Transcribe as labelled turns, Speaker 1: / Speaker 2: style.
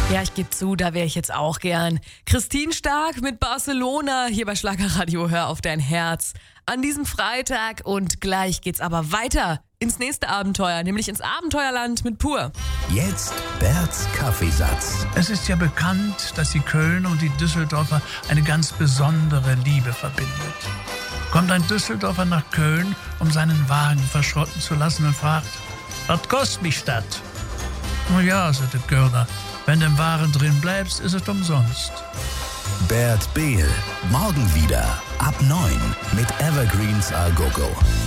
Speaker 1: Ja, ich gebe zu, da wäre ich jetzt auch gern. Christine Stark mit Barcelona hier bei Schlagerradio. Hör auf dein Herz an diesem Freitag. Und gleich geht's aber weiter ins nächste Abenteuer, nämlich ins Abenteuerland mit Pur.
Speaker 2: Jetzt Berts Kaffeesatz.
Speaker 3: Es ist ja bekannt, dass die Kölner und die Düsseldorfer eine ganz besondere Liebe verbindet. Kommt ein Düsseldorfer nach Köln, um seinen Wagen verschrotten zu lassen und fragt, was kostet mich das? Na ja, sagt der Kölner, wenn du im Wagen drin bleibst, ist es umsonst.
Speaker 2: Bert Behl, morgen wieder ab 9 mit Evergreens Al Gogo.